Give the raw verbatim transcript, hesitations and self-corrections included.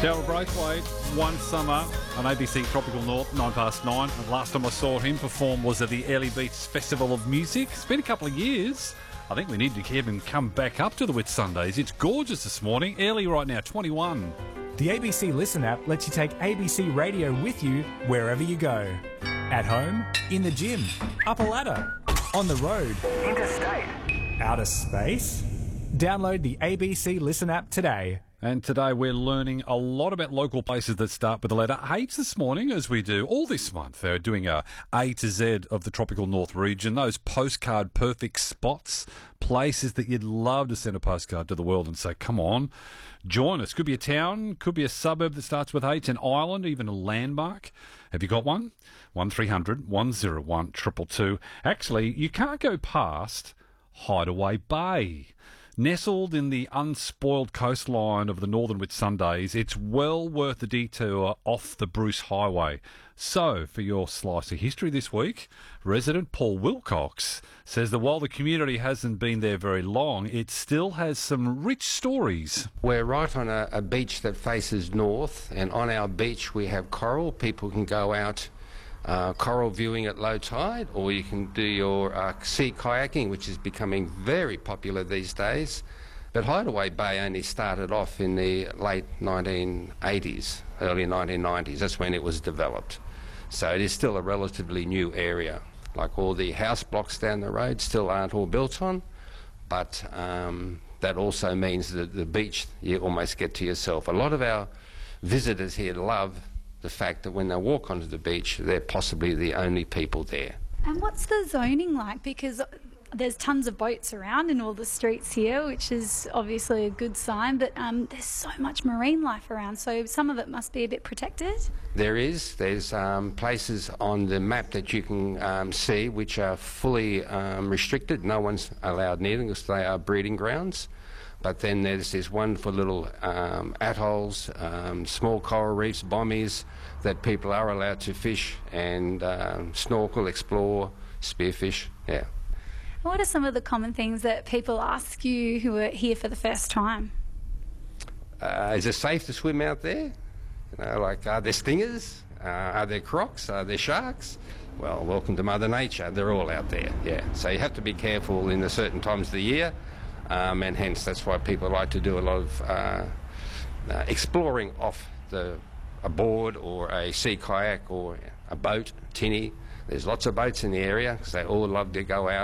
Daryl Braithwaite, One Summer on A B C Tropical North, nine past nine. And last time I saw him perform was at the Airlie Beach Festival of Music. It's been a couple of years. I think we need to have him come back up to the Whitsundays. It's gorgeous this morning. Airlie right now, twenty-one. The A B C Listen app lets you take A B C Radio with you wherever you go. At home, in the gym, up a ladder, on the road, interstate, outer space. Download the A B C Listen app today. And today we're learning a lot about local places that start with the letter H this morning, as we do all this month. They're doing a A to Z of the Tropical North region, those postcard perfect spots, places that you'd love to send a postcard to the world and say, come on, join us. Could be a town, could be a suburb that starts with H, an island, even a landmark. Have you got one? one three hundred one oh one two two two. Actually, you can't go past Hideaway Bay. Nestled in the unspoiled coastline of the northern Whitsundays, it's well worth the detour off the Bruce Highway. So, for your slice of history this week, resident Paul Wilcox says that while the community hasn't been there very long, it still has some rich stories. We're right on a, a beach that faces north, and on our beach we have coral. People can go out Uh, coral viewing at low tide, or you can do your uh, sea kayaking, which is becoming very popular these days. But Hideaway Bay only started off in the late nineteen eighties, early nineteen nineties. That's when it was developed. So it is still a relatively new area. Like all the house blocks down the road still aren't all built on, but um, that also means that the beach you almost get to yourself. A lot of our visitors here love the fact that when they walk onto the beach, they're possibly the only people there. And what's the zoning like? Because there's tons of boats around in all the streets here, which is obviously a good sign, but um, there's so much marine life around, so some of it must be a bit protected. There is. There's um, places on the map that you can um, see which are fully um, restricted. No one's allowed near them because they are breeding grounds. But then there's these wonderful little um, atolls, um, small coral reefs, bommies, that people are allowed to fish and um, snorkel, explore, spearfish, yeah. What are some of the common things that people ask you who are here for the first time? Uh, is it safe to swim out there? You know, like, are there stingers? Uh, are there crocs? Are there sharks? Well, welcome to Mother Nature. They're all out there, yeah. So you have to be careful in the certain times of the year. Um, and hence that's why people like to do a lot of uh, uh, exploring off the a board or a sea kayak or a boat, tinny. There's lots of boats in the area because they all love to go out